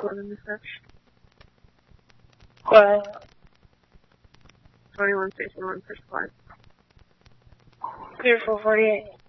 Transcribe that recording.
code in the search. But 2161 per squad. Beautiful 48.